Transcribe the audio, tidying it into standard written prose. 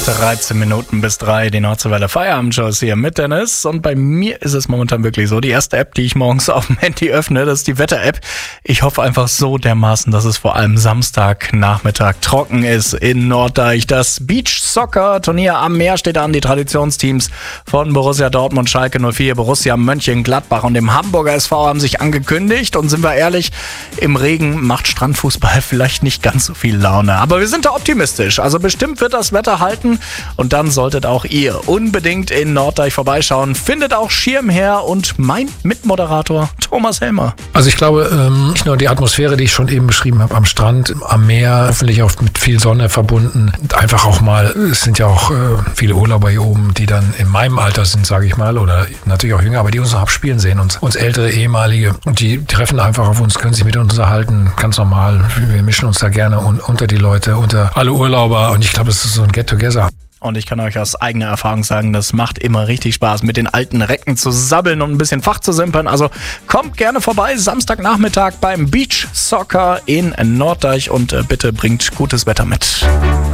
13 Minuten bis 3, die Nordseewelle Feierabend-Show ist hier mit Dennis. Und bei mir ist es momentan wirklich so, die erste App, die ich morgens auf dem Handy öffne, das ist die Wetter-App. Ich hoffe einfach so dermaßen, dass es vor allem Samstagnachmittag trocken ist in Norddeich. Das Beach-Soccer-Turnier am Meer steht an. Die Traditionsteams von Borussia Dortmund, Schalke 04, Borussia Mönchengladbach und dem Hamburger SV haben sich angekündigt. Und sind wir ehrlich, im Regen macht Strandfußball vielleicht nicht ganz so viel Laune. Aber wir sind da optimistisch. Also bestimmt wird das Wetter halten. Und dann solltet auch ihr unbedingt in Norddeich vorbeischauen. Findet auch Schirmherr und mein Mitmoderator Thomas Helmer. Also ich glaube, nicht nur die Atmosphäre, die ich schon eben beschrieben habe, am Strand, am Meer, hoffentlich auch mit viel Sonne verbunden. Einfach auch mal, es sind ja auch viele Urlauber hier oben, die dann in meinem Alter sind, sage ich mal, oder natürlich auch jünger, aber die uns noch abspielen sehen, uns ältere, ehemalige. Und die treffen einfach auf uns, können sich mit uns unterhalten, ganz normal. Wir mischen uns da gerne unter die Leute, unter alle Urlauber. Und ich glaube, es ist so ein Get-Together. Und ich kann euch aus eigener Erfahrung sagen, das macht immer richtig Spaß, mit den alten Recken zu sabbeln und ein bisschen Fach zu simpeln. Also kommt gerne vorbei, Samstagnachmittag beim Beach Soccer in Norddeich und bitte bringt gutes Wetter mit.